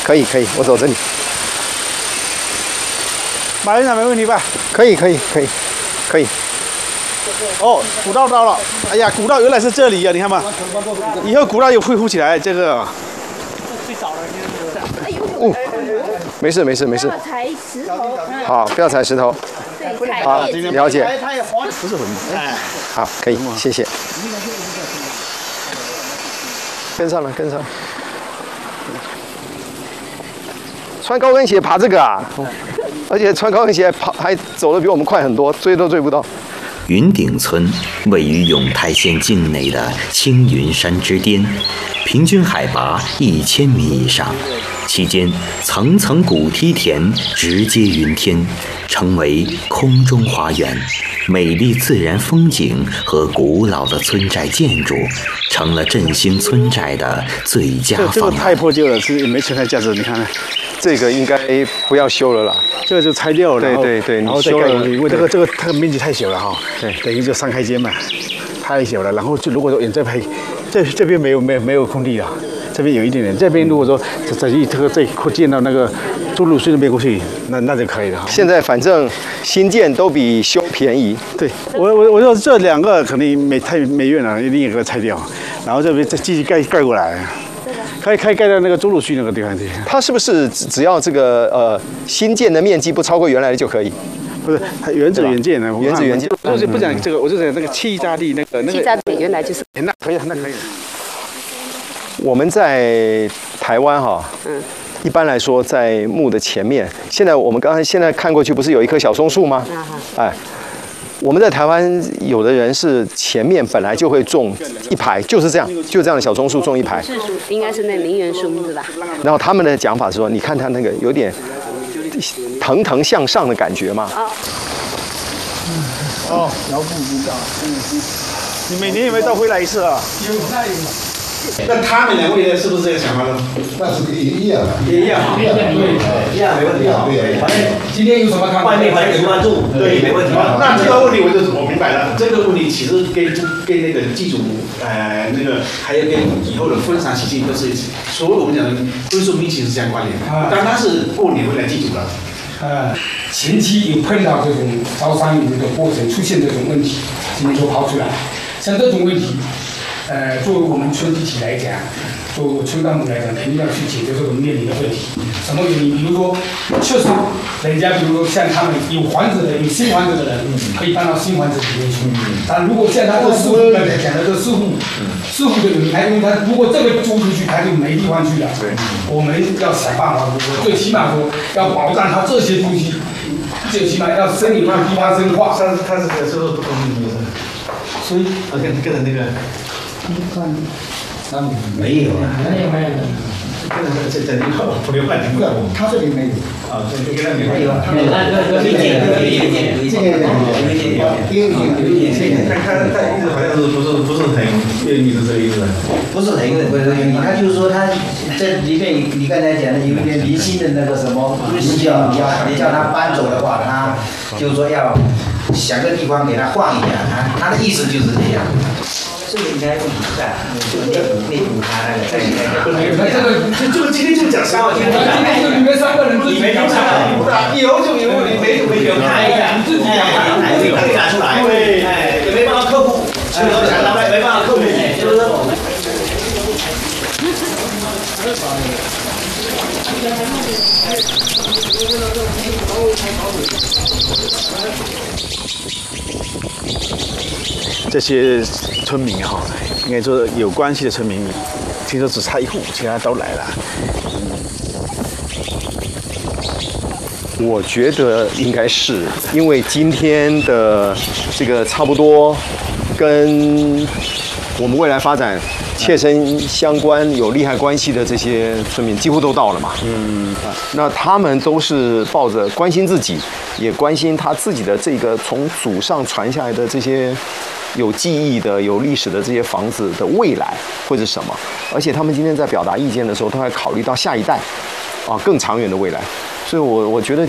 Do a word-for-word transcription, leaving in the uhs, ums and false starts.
可以可以，我走这里。 马院长没问题吧？ 可以可以可以可以。 哦，古道到了。哎呀，古道原来是这里啊，你看嘛。以后古道又恢复起来，这个。最早的就是。 哦，没事没事没事。 踩石头。 好，不要踩石头。 对，踩好，了解。 不是很哎。 好，可以，谢谢。跟上了，跟上了。穿高跟鞋爬这个啊，而且穿高跟鞋跑还走得比我们快很多，追都追不到。 云顶村位于永泰县境内的青云山之巅，平均海拔一千米以上，期间层层古梯田直接云天，成为空中花园。美丽自然风景和古老的村寨建筑，成了振兴村寨的最佳方案。 这个太破旧了，是没存在价值。你看看， 这个应该不要修了啦。 这个就拆掉了， 对对对， 然后再盖。因为这个这个它的面积太小了哈，对，等于就三开间嘛，太小了。然后就如果说远再拍，这这边没有没有没有空地了，这边有一点点。这边如果说再一这个再扩建到那个中路隧那边过去，那那就可以了。 现在反正新建都比修便宜。 对，我我我说这两个肯定没太没院了，一定也给它拆掉，然后这边再继续盖盖过来。可以可以盖到那个中路区那个地方去。 它是不是只要这个呃新建的面积不超过原来的就可以？ 不是，它原址原建的， 原址原建。 我就不讲这个，我就讲那个气炸地那个那个。 气炸地原来就是。 那可以，那可以。 我们在台湾哈，嗯，一般来说在墓的前面，现在我们刚才现在看过去，不是有一棵小松树吗？啊哈。哎。我们在台湾有的人是前面本来就会种一排，就是这样，就这样的小松树种一排。 是树，应该是那名媛树是吧？ 然后他们的讲法是说，你看它那个有点腾腾向上的感觉嘛。 哦。哦，遥不知道。你每年有没有到回来一次啊？有，那有。那他们两位呢，是不是这个想法呢？ 那是也一样， 也一样， 一样，对， 一样没问题啊。 对， 反正今天有什么看法？外面反正十万住，对，没问题。 那这个问题我就我明白了，这个问题其实跟跟那个祭祖呃那个还有跟以后的婚丧喜庆都是所有我们讲的归属民情是相关联的。但他是过年回来祭祖的。 呃，前期有碰到这种招商引流的过程，出现这种问题，今天都抛出来。像这种问题。呃，作为我们村集体来讲，作为村干部来讲，肯定要去解决这种面临的问题。什么原因？比如说，确实，人家比如说像他们有房子的、有新房子的人，可以搬到新房子里面去。但如果像他这个师傅刚才讲的这个师傅，师傅的人，他因为他如果这个租出去，他就没地方去了。我们要想办法，我最起码说要保障他这些东西，最起码要生有地方生化。 但是他是可收入不同意思，所以啊跟跟那个。 没有啊， 没有没有。 这这这你看我不留半天， 他这里没有。 啊，这这个没有。 没有，那那那没见，没见，没见，没见，没见，没见。 他他他意思好像是不是不是很愿意是这个意思。 不是很不是愿意，他就是说他这里面你刚才讲的有点离心的那个什么，你叫你要你叫他搬走的话，他就是说要想个地方给他换一下，他他的意思就是这样。这个应该不存在，就内内部他那个在应该不能。 这个这个今天就讲三个， 今天就你们三个人自己讲三个，以后就有你没有没有看一下， 自己讲， 哎，这个拿出来， 对， 哎，也没办法克服，没没办法克服，就是说。 这些村民哈，应该说有关系的村民，听说只差一户，其他都来了。 我觉得应该是因为今天的这个差不多跟我们未来发展切身相关、有利害关系的这些村民，几乎都到了嘛。嗯啊，那他们都是抱着关心自己，也关心他自己的这个从祖上传下来的这些有记忆的、有历史的这些房子的未来或者什么。而且他们今天在表达意见的时候，都还考虑到下一代，啊，更长远的未来。所以我我觉得。